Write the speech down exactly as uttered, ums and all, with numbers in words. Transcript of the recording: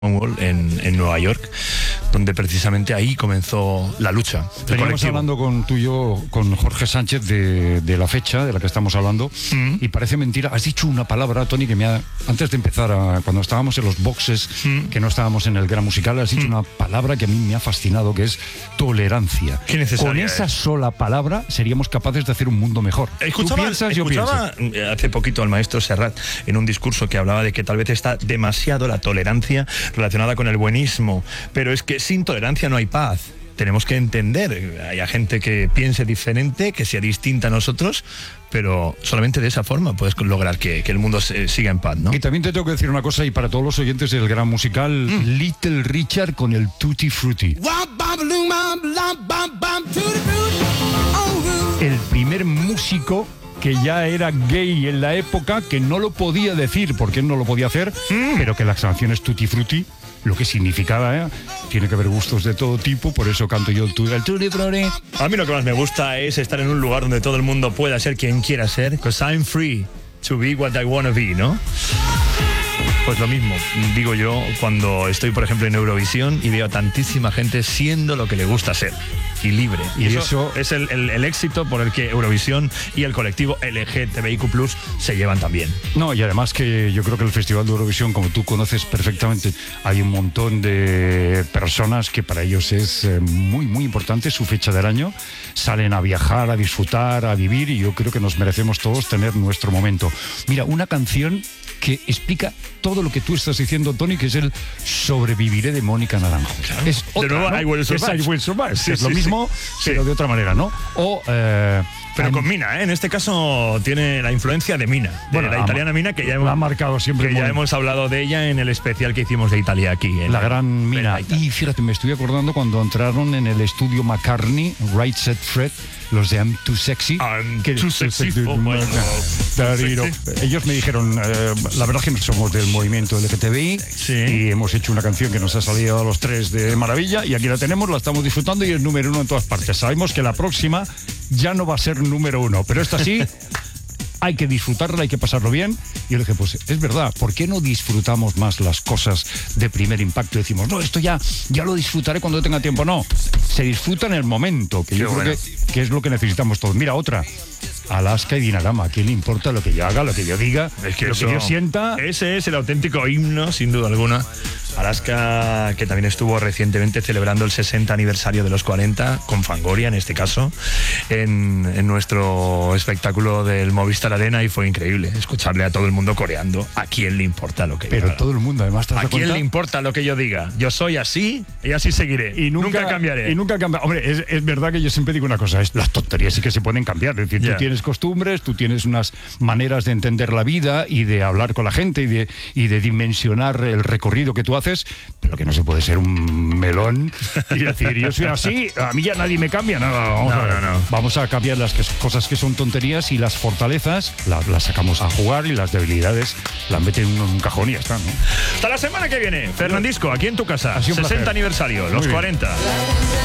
En, en Nueva York, donde precisamente ahí comenzó la lucha. Veníamos hablando con tú y yo, con Jorge Sánchez, de, de la fecha de la que estamos hablando, mm. y parece mentira. Has dicho una palabra, Tony, que me ha, antes de empezar, a, cuando estábamos en los boxes, mm. que no estábamos en el Gran Musical, has dicho mm. una palabra que a mí me ha fascinado, que es tolerancia. Qué necesaria Con esa es. sola palabra seríamos capaces de hacer un mundo mejor. Escuchaba, ¿Tú piensas, yo escuchaba pienso? hace poquito al maestro Serrat en un discurso que hablaba de que tal vez está demasiado la tolerancia relacionada con el buenismo, pero es que sin tolerancia no hay paz. Tenemos que entender, hay gente que piense diferente, que sea distinta a nosotros, pero solamente de esa forma puedes lograr que, que el mundo se, siga en paz, ¿no? Y también te tengo que decir una cosa, y para todos los oyentes del Gran Musical, mm. Little Richard con el Tutti Frutti. El primer músico que ya era gay en la época, que no lo podía decir porque él no lo podía hacer, mm. pero que las canciones Tutti Frutti, lo que significaba, ¿eh? Tiene que haber gustos de todo tipo, por eso canto yo el Tutti Frutti. A mí lo que más me gusta es estar en un lugar donde todo el mundo pueda ser quien quiera ser, because I'm free to be what I wanna be, ¿no? Pues lo mismo, digo yo, cuando estoy, por ejemplo, en Eurovisión y veo a tantísima gente siendo lo que le gusta ser y libre. Y, y eso, eso es el, el, el éxito por el que Eurovisión y el colectivo L G T B I Q plus se llevan también. No, y además que yo creo que el Festival de Eurovisión, como tú conoces perfectamente, hay un montón de personas que para ellos es eh, muy, muy importante su fecha del año. Salen a viajar, a disfrutar, a vivir, y yo creo que nos merecemos todos tener nuestro momento. Mira, una canción que explica todo lo que tú estás diciendo, Tony, que es el Sobreviviré de Mónica Naranjo. Claro. Es otra, de nuevo, ¿no? I Will Survive. Es I Will Survive. Sí, es sí, lo mismo, sí. pero sí. de otra manera, ¿no? O... Eh, pero I'm... con Mina, ¿eh? En este caso tiene la influencia de Mina, de bueno, la ha, italiana Mina, que ya hemos, ha marcado siempre que ya hemos hablado de ella en el especial que hicimos de Italia aquí. En la gran Mina. Y fíjate, me estoy acordando cuando entraron en el estudio McCartney, Right Set Fred, los de I'm Too Sexy. I'm que too sexy for my love. Ellos me dijeron, eh, la verdad que no somos del movimiento L G T B I, sí. y hemos hecho una canción que nos ha salido a los tres de maravilla, y aquí la tenemos, la estamos disfrutando y es número uno en todas partes. Sabemos que la próxima ya no va a ser número uno, pero esta sí. Hay que disfrutarla, hay que pasarlo bien. Y yo le dije, pues es verdad, ¿por qué no disfrutamos más las cosas de primer impacto? Y decimos, no, esto ya, ya lo disfrutaré cuando tenga tiempo. No, se disfruta en el momento, que Qué yo bueno. creo que, que es lo que necesitamos todos. Mira, otra, Alaska y Dinarama. ¿A quién le importa lo que yo haga, lo que yo diga, es que lo eso, que yo sienta? Ese es el auténtico himno, sin duda alguna. Alaska, que también estuvo recientemente celebrando el sesenta aniversario de los cuarenta, con Fangoria en este caso, en, en nuestro espectáculo del Movistar Arena, y fue increíble escucharle a todo el mundo coreando. ¿A quién le importa lo que Pero yo haga? todo el mundo, además, ¿te das ¿A quién cuenta? le importa lo que yo diga? Yo soy así y así seguiré. Y nunca, nunca cambiaré. Y nunca cambiaré. Hombre, es, es verdad que yo siempre digo una cosa, es, las tonterías sí que se pueden cambiar. Es decir, yeah. tú tienes costumbres, tú tienes unas maneras de entender la vida y de hablar con la gente y de, y de dimensionar el recorrido que tú haces, pero que no se puede ser un melón y decir, yo soy así, a mí ya nadie me cambia. No, vamos, no, a, no, no. vamos a cambiar las que, cosas que son tonterías, y las fortalezas las, las sacamos a jugar, y las debilidades las meten en un cajón y ya está, ¿no? Hasta la semana que viene, Fernandisco, aquí en tu casa, sesenta aniversario, los cuarenta.